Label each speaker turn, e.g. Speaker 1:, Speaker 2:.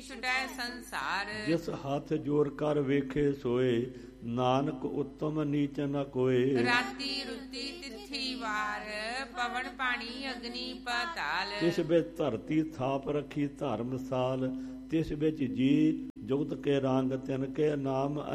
Speaker 1: ਛੁਟੈ ਸੰਸਾਰ।
Speaker 2: ਜਿਸ ਹੱਥ ਜੋਰ ਕਰ ਵੇਖੇ ਸੋਏ, ਨਾਨਕ ਉੱਤਮ ਨੀਚ ਨ ਕੋਏ।
Speaker 1: ਰਾਤੀ ਰੁੱਤੀ ਤਿਥੀ ਵਾਰ, ਪਵਨ ਪਾਣੀ ਅਗਨੀ ਪਾਤਾਲ।
Speaker 2: ਤਿਸ ਵਿੱਚ ਧਰਤੀ ਥਾਪ ਰੱਖੀ ਧਰਮਸਾਲ, ਤਿਸ ਵਿੱਚ ਜੀ ਜੁਗਤ ਕੇ ਰੰਗ, ਤਿਨ ਕੇ ਨਾਮ